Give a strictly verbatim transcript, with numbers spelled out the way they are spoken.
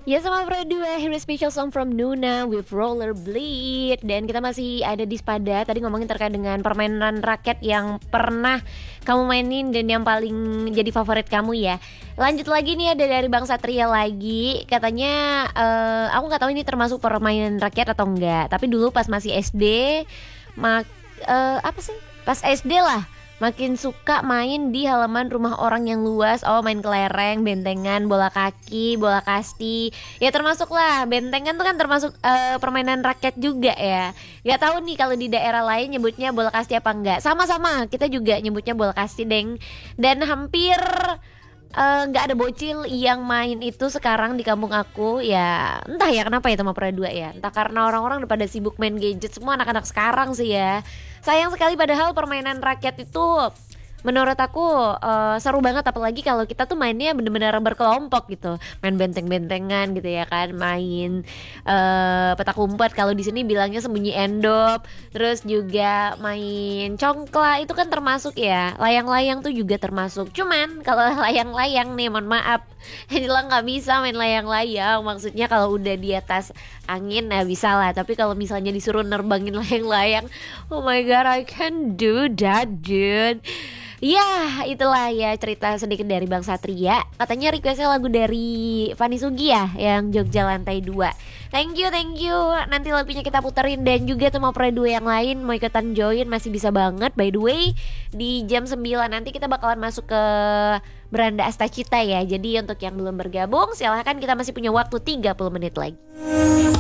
Ya sama Pro dua, here is special song from Nuna with Rollerblade. Dan kita masih ada di Spada. Tadi ngomongin terkait dengan permainan raket yang pernah kamu mainin dan yang paling jadi favorit kamu ya. Lanjut lagi nih, ada dari Bang Satria lagi. Katanya eh, aku gak tahu ini termasuk permainan rakyat atau enggak, tapi dulu pas masih S D mak eh, apa sih? Pas S D lah, makin suka main di halaman rumah orang yang luas. Oh, main kelereng, bentengan, bola kaki, bola kasti. Ya termasuk lah, bentengan tuh kan termasuk uh, permainan rakyat juga ya. Gak tahu nih kalau di daerah lain nyebutnya bola kasti apa enggak. Sama-sama, kita juga nyebutnya bola kasti, deng. Dan hampir nggak uh, ada bocil yang main itu sekarang di kampung aku. Ya entah ya kenapa ya sama Pro dua ya. Entah karena orang-orang udah pada sibuk main gadget semua, anak-anak sekarang sih ya. Sayang sekali, padahal permainan rakyat itu menurut aku uh, seru banget. Apalagi kalau kita tuh mainnya bener-bener berkelompok gitu. Main benteng-bentengan gitu ya kan. Main uh, petak umpet, kalau di sini bilangnya sembunyi endop. Terus juga main congkla, itu kan termasuk ya. Layang-layang tuh juga termasuk. Cuman kalau layang-layang nih, mohon maaf, Angela nggak bisa main layang-layang. Maksudnya kalau udah di atas angin ya bisa lah. Tapi kalau misalnya disuruh nerbangin layang-layang, oh my god, I can do that dude. Ya itulah ya cerita sedikit dari Bang Satria. Katanya requestnya lagu dari Fanny Sugi ya, yang Jogja Lantai dua. Thank you, thank you. Nanti lagunya kita puterin. Dan juga sama Pro dua yang lain mau ikutan join masih bisa banget. By the way, di jam sembilan nanti kita bakalan masuk ke Beranda Astacita ya. Jadi untuk yang belum bergabung silahkan, kita masih punya waktu tiga puluh menit lagi.